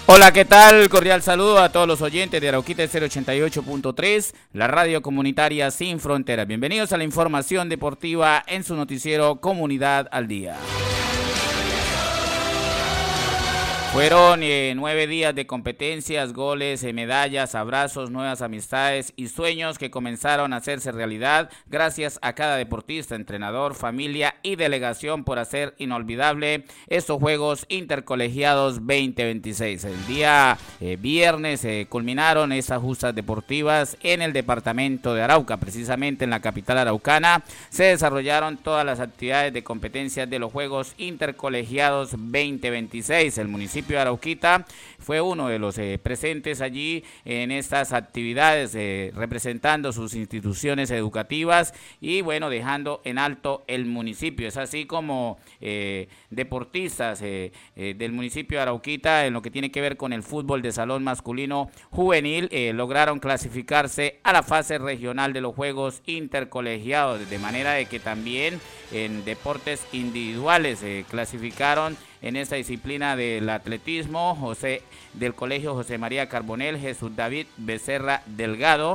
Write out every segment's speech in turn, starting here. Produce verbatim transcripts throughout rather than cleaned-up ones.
Hola, ¿qué tal? Cordial saludo a todos los oyentes de Arauquita cero ochenta y ocho punto tres, la radio comunitaria sin fronteras. Bienvenidos a la información deportiva en su noticiero Comunidad al Día. Fueron eh, nueve días de competencias, goles, eh, medallas, abrazos, nuevas amistades y sueños que comenzaron a hacerse realidad gracias a cada deportista, entrenador, familia y delegación por hacer inolvidable estos Juegos Intercolegiados veinte veintiséis. El día eh, viernes eh, culminaron esas justas deportivas en el departamento de Arauca, precisamente en la capital araucana. Se desarrollaron todas las actividades de competencias de los Juegos Intercolegiados veinte veintiséis. El municipio de Arauquita fue uno de los eh, presentes allí en estas actividades, eh, representando sus instituciones educativas y bueno, dejando en alto el municipio. Es así como eh, deportistas eh, eh, del municipio de Arauquita, en lo que tiene que ver con el fútbol de salón masculino juvenil, eh, lograron clasificarse a la fase regional de los Juegos Intercolegiados, de manera de que también en deportes individuales eh, clasificaron en esta disciplina del atletismo José del Colegio José María Carbonell, Jesús David Becerra Delgado,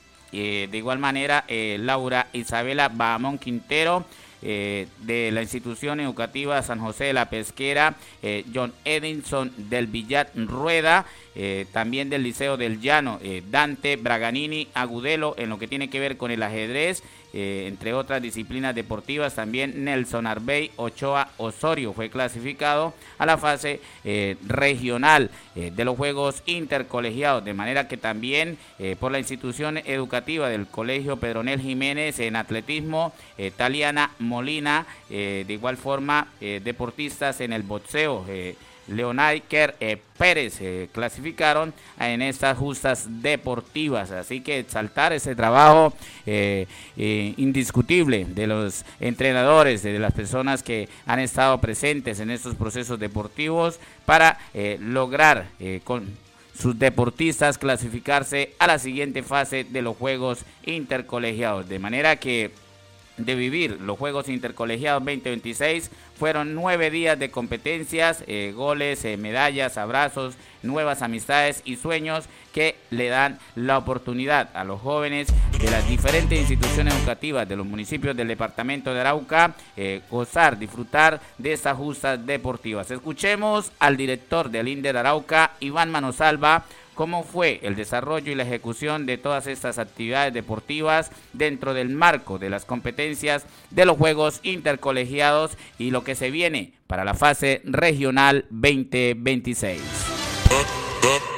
eh, de igual manera eh, Laura Isabela Bahamón Quintero, eh, de la institución educativa San José de la Pesquera, eh, John Edinson del Villar Rueda, eh, también del Liceo del Llano, eh, Dante Braganini Agudelo, en lo que tiene que ver con el ajedrez, Eh, entre otras disciplinas deportivas. También Nelson Arbey Ochoa Osorio fue clasificado a la fase eh, regional eh, de los Juegos Intercolegiados, de manera que también eh, por la institución educativa del Colegio Pedronel Jiménez en atletismo, eh, Taliana Molina, eh, de igual forma eh, deportistas en el boxeo, eh, Leonaiker eh, Pérez eh, clasificaron en estas justas deportivas, así que exaltar ese trabajo eh, eh, indiscutible de los entrenadores, de las personas que han estado presentes en estos procesos deportivos para eh, lograr eh, con sus deportistas clasificarse a la siguiente fase de los Juegos Intercolegiados, de manera que de vivir los Juegos Intercolegiados veinte veintiséis fueron nueve días de competencias, eh, goles, eh, medallas, abrazos, nuevas amistades y sueños que le dan la oportunidad a los jóvenes de las diferentes instituciones educativas de los municipios del departamento de Arauca eh, gozar, disfrutar de estas justas deportivas. Escuchemos al director del INDER Arauca, Iván Manosalva, cómo fue el desarrollo y la ejecución de todas estas actividades deportivas dentro del marco de las competencias de los Juegos Intercolegiados y lo que se viene para la fase regional veinte veintiséis.